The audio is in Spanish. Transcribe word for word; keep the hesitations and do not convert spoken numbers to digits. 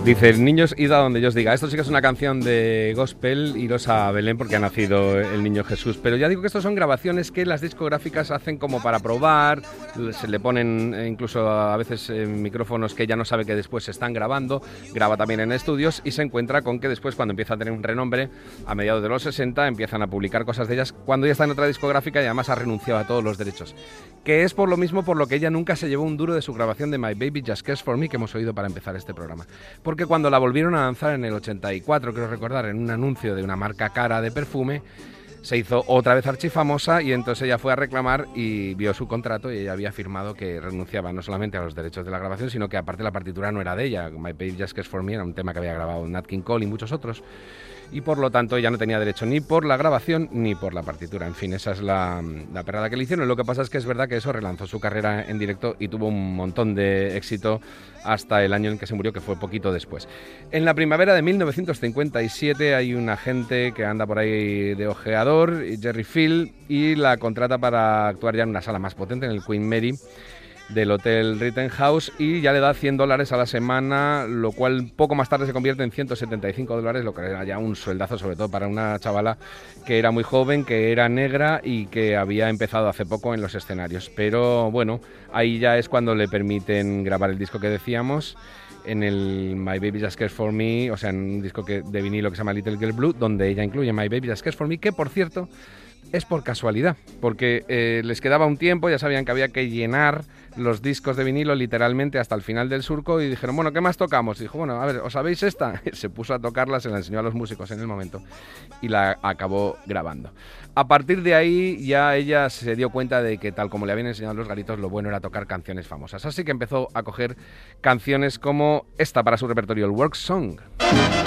Dice, niños, id a donde yo os diga. Esto sí que es una canción de gospel, iros a Belén porque ha nacido el niño Jesús. Pero ya digo que esto son grabaciones que las discográficas hacen como para probar, se le ponen incluso a veces eh, micrófonos que ella no sabe que después se están grabando, graba también en estudios y se encuentra con que después, cuando empieza a tener un renombre, a mediados de los sesenta, empiezan a publicar cosas de ellas cuando ya está en otra discográfica y además ha renunciado a todos los derechos. Que es por lo mismo por lo que ella nunca se llevó un duro de su grabación de My Baby Just Cares For Me, que hemos oído para empezar este programa. Porque cuando la volvieron a lanzar en el ochenta y cuatro, creo recordar, en un anuncio de una marca cara de perfume, se hizo otra vez archifamosa y entonces ella fue a reclamar y vio su contrato y ella había firmado que renunciaba no solamente a los derechos de la grabación, sino que aparte la partitura no era de ella. My Baby Just Cares For Me era un tema que había grabado Nat King Cole y muchos otros, y por lo tanto ella no tenía derecho ni por la grabación ni por la partitura. En fin, esa es la, la perrada que le hicieron. Lo que pasa es que es verdad que eso relanzó su carrera en directo y tuvo un montón de éxito hasta el año en que se murió, que fue poquito después. En la primavera de mil novecientos cincuenta y siete hay un agente que anda por ahí de ojeador, Jerry Field, y la contrata para actuar ya en una sala más potente, en el Queen Mary del Hotel Rittenhouse, y ya le da cien dólares a la semana, lo cual poco más tarde se convierte en ciento setenta y cinco dólares, lo que era ya un sueldazo, sobre todo para una chavala que era muy joven, que era negra y que había empezado hace poco en los escenarios. Pero bueno, ahí ya es cuando le permiten grabar el disco que decíamos, en el My Baby Just Cares For Me, o sea, en un disco que, de vinilo que se llama Little Girl Blue, donde ella incluye My Baby Just Cares For Me, que por cierto es por casualidad, porque eh, les quedaba un tiempo, ya sabían que había que llenar los discos de vinilo literalmente hasta el final del surco y dijeron, bueno, ¿qué más tocamos? Y dijo, bueno, a ver, ¿os sabéis esta? Se puso a tocarla, se la enseñó a los músicos en el momento y la acabó grabando. A partir de ahí ya ella se dio cuenta de que, tal como le habían enseñado los garitos, lo bueno era tocar canciones famosas. Así que empezó a coger canciones como esta para su repertorio, el Work Song.